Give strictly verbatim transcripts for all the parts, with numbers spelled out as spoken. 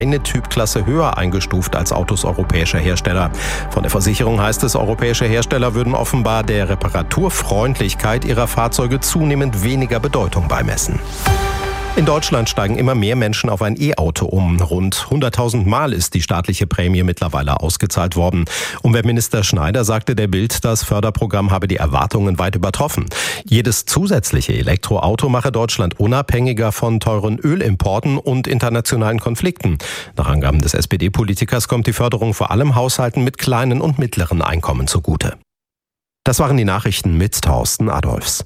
eine Typklasse höher eingestuft als Autos europäischer Hersteller. Von der Versicherung heißt es, europäische Hersteller würden offenbar der Reparaturfreundlichkeit ihrer Fahrzeuge zunehmend weniger Bedeutung beimessen. In Deutschland steigen immer mehr Menschen auf ein E-Auto um. Rund hunderttausend Mal ist die staatliche Prämie mittlerweile ausgezahlt worden. Umweltminister Schneider sagte der Bild, das Förderprogramm habe die Erwartungen weit übertroffen. Jedes zusätzliche Elektroauto mache Deutschland unabhängiger von teuren Ölimporten und internationalen Konflikten. Nach Angaben des S P D-Politikers kommt die Förderung vor allem Haushalten mit kleinen und mittleren Einkommen zugute. Das waren die Nachrichten mit Thorsten Adolfs.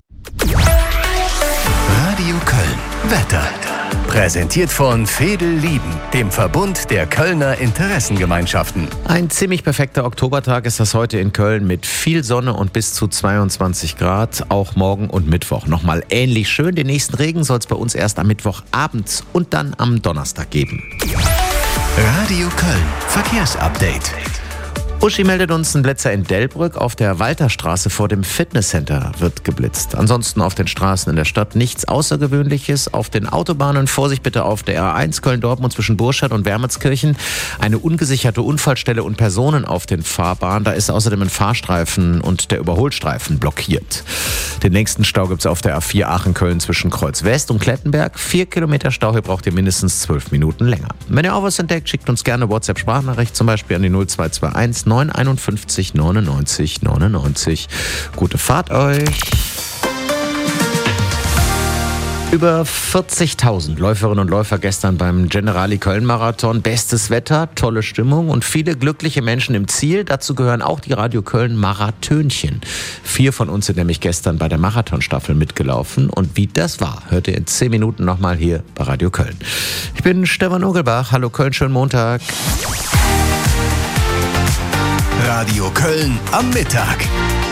Radio Köln. Wetter. Präsentiert von Veedel Lieben, dem Verbund der Kölner Interessengemeinschaften. Ein ziemlich perfekter Oktobertag ist das heute in Köln mit viel Sonne und bis zu zweiundzwanzig Grad. Auch morgen und Mittwoch nochmal ähnlich schön. Den nächsten Regen soll es bei uns erst am Mittwochabend und dann am Donnerstag geben. Radio Köln. Verkehrsupdate. Uschi meldet uns, ein Blitzer in Delbrück auf der Walterstraße vor dem Fitnesscenter wird geblitzt. Ansonsten auf den Straßen in der Stadt nichts Außergewöhnliches. Auf den Autobahnen Vorsicht bitte auf der A eins Köln-Dortmund zwischen Burscheid und Wermelskirchen. Eine ungesicherte Unfallstelle und Personen auf den Fahrbahnen. Da ist außerdem ein Fahrstreifen und der Überholstreifen blockiert. Den nächsten Stau gibt es auf der A vier Aachen-Köln zwischen Kreuz West und Klettenberg. Vier Kilometer Stau, hier braucht ihr mindestens zwölf Minuten länger. Wenn ihr auch was entdeckt, schickt uns gerne WhatsApp-Sprachnachricht, zum Beispiel an die null zwei zwei eins neun einundfünfzig neunundneunzig neunundneunzig. Gute Fahrt euch! Über vierzigtausend Läuferinnen und Läufer gestern beim Generali Köln Marathon. Bestes Wetter, tolle Stimmung und viele glückliche Menschen im Ziel. Dazu gehören auch die Radio Köln Marathönchen. Vier von uns sind nämlich gestern bei der Marathonstaffel mitgelaufen. Und wie das war, hört ihr in zehn Minuten nochmal hier bei Radio Köln. Ich bin Stefan Ugelbach. Hallo Köln, schönen Montag. Radio Köln am Mittag.